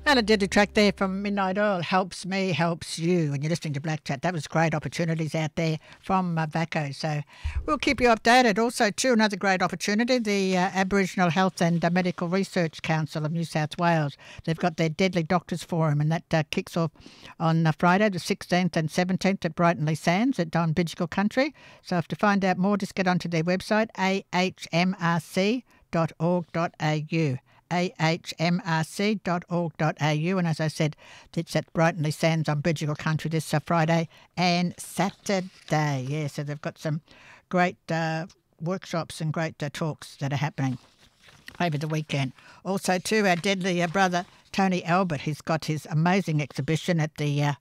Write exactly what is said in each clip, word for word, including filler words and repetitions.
And a deadly track there from Midnight Oil, Helps Me, Helps You. And you're listening to Black Chat. That was great opportunities out there from uh, VACO. So we'll keep you updated. Also, too, another great opportunity, the uh, Aboriginal Health and uh, Medical Research Council of New South Wales. They've got their Deadly Doctors Forum, and that uh, kicks off on uh, Friday the sixteenth and seventeenth at Brighton Sands at Don Bidjigal Country. So if to find out more, just get onto their website, a h m r c dot org dot a u. a h m r c dot org dot a u, and as I said, it's at Brighton Sands on Bidjigal Country this uh, Friday and Saturday. Yeah, so they've got some great uh, workshops and great uh, talks that are happening over the weekend. Also, too, our deadly uh, brother Tony Albert, he's got his amazing exhibition at the uh,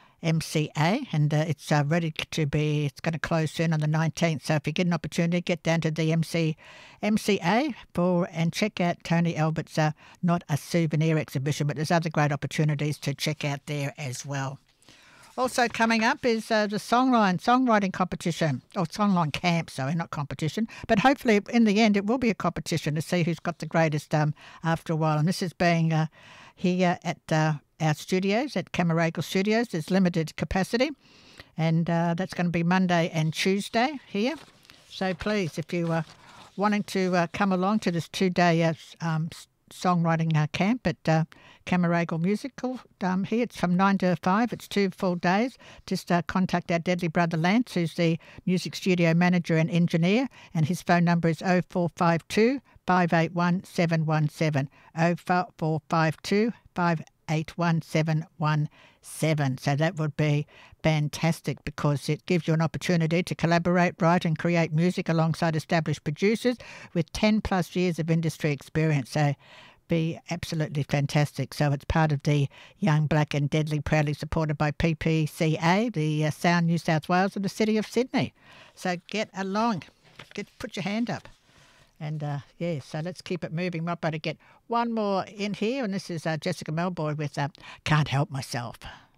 M C A, and uh, it's uh, ready to be, it's going to close soon on the nineteenth. So if you get an opportunity, get down to the M C, M C A for and check out Tony Albert's uh, not a souvenir exhibition, but there's other great opportunities to check out there as well. Also coming up is uh, the Songline songwriting competition, or Songline camp, sorry, not competition. But hopefully in the end it will be a competition to see who's got the greatest um, after a while. And this is being uh, here at uh, our studios, at Camaragal Studios. There's limited capacity, and uh, that's going to be Monday and Tuesday here. So please, if you are wanting to uh, come along to this two-day uh, um, songwriting uh, camp at uh, Camaragal Musical um, here, it's from nine to five. It's two full days. Just uh, contact our deadly brother Lance, who's the music studio manager and engineer, and his phone number is oh four five two, five eight one, seven one seven, oh four five two, five eight one, seven one seven. So that would be fantastic, because it gives you an opportunity to collaborate, write and create music alongside established producers with ten plus years of industry experience. So be absolutely fantastic. So it's part of the Young Black and Deadly, proudly supported by P P C A, the uh, Sound New South Wales and the City of Sydney. So get along, get put your hand up. And, uh, yeah, so let's keep it moving. Might better get one more in here, and this is uh, Jessica Melboy with uh, Can't Help Myself.